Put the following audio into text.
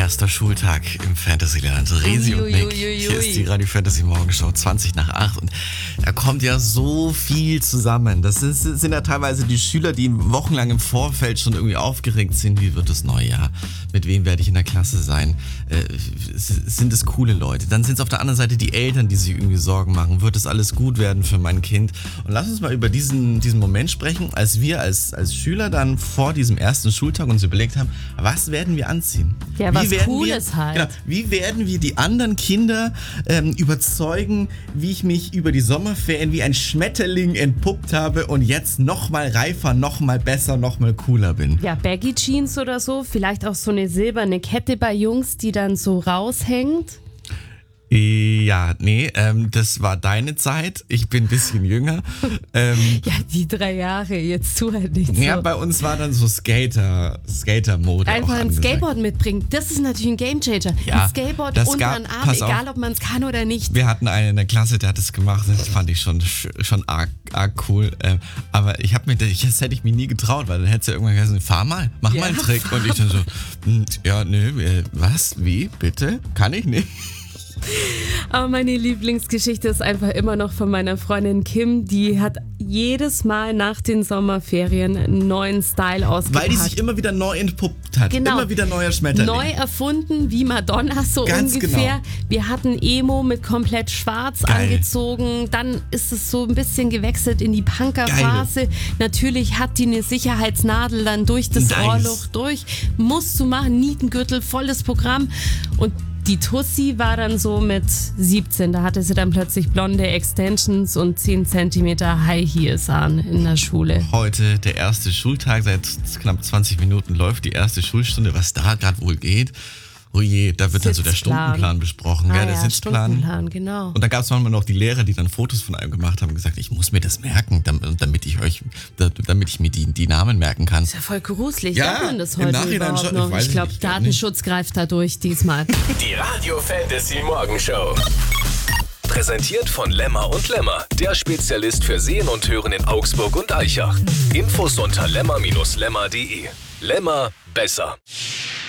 Erster Schultag im Fantasyland. Resi und Nick. Hier ist die Radio Fantasy Morgenshow 20 nach 8. Und da kommt ja so viel zusammen. Das sind ja teilweise die Schüler, die wochenlang im Vorfeld schon irgendwie aufgeregt sind. Wie wird das neue Jahr? Mit wem werde ich in der Klasse sein? Sind es coole Leute? Dann sind es auf der anderen Seite die Eltern, die sich irgendwie Sorgen machen. Wird es alles gut werden für mein Kind? Und lass uns mal über diesen Moment sprechen, als wir als Schüler dann vor diesem ersten Schultag uns überlegt haben, was werden wir anziehen? Ja, was Cooles halt. Genau, wie werden wir die anderen Kinder überzeugen, wie ich mich über die Sommerferien wie ein Schmetterling entpuppt habe und jetzt noch mal reifer, noch mal besser, noch mal cooler bin? Ja, Baggy Jeans oder so, vielleicht auch so eine silberne Kette bei Jungs, die dann so raushängt. Ja, nee, das war deine Zeit. Ich bin ein bisschen jünger. Ja, die 3 Jahre, jetzt tu halt nicht so. Ja, bei uns war dann so Skater-Mode. Einfach auch ein Skateboard mitbringen, das ist natürlich ein Gamechanger. Ja, ein Skateboard das unter den Arm, egal ob man es kann oder nicht. Wir hatten einen in der Klasse, der hat das gemacht. Das fand ich schon arg cool. Aber das hätte ich mir nie getraut, weil dann hätte es ja irgendwann gesagt, fahr mal, mach mal einen Trick. Und ich dann so, was, wie, bitte? Kann ich nicht. Aber meine Lieblingsgeschichte ist einfach immer noch von meiner Freundin Kim. Die hat jedes Mal nach den Sommerferien einen neuen Style ausgepackt. Weil die sich immer wieder neu entpuppt hat. Genau. Immer wieder neuer Schmetterling. Neu erfunden, wie Madonna so Ganz ungefähr. genau. Wir hatten Emo mit komplett schwarz angezogen. Dann ist es so ein bisschen gewechselt in die Punker-Phase. Natürlich hat die eine Sicherheitsnadel dann durch das Ohrloch durch. Musst du machen, Nietengürtel, volles Programm. Und die Tussi war dann so mit 17, da hatte sie dann plötzlich blonde Extensions und 10 cm High Heels an in der Schule. Heute der erste Schultag, seit knapp 20 Minuten läuft die erste Schulstunde. Was da gerade wohl geht, oh je, da wird dann so der Stundenplan besprochen. Der Sitzplan. Stundenplan, genau. Und da gab es manchmal noch die Lehrer, die dann Fotos von einem gemacht haben und gesagt, ich muss mir das merken, damit ich mir die Namen merken kann. Ist ja voll gruselig, ja, darf man das im heute Nachhinein überhaupt schon, noch? Ich glaube, nicht. Datenschutz greift da durch diesmal. Die Radio Fantasy Morgenshow. Präsentiert von Lemmer und Lemmer, der Spezialist für Sehen und Hören in Augsburg und Aichach. Infos unter lemmer-lemmer.de. Lemmer besser.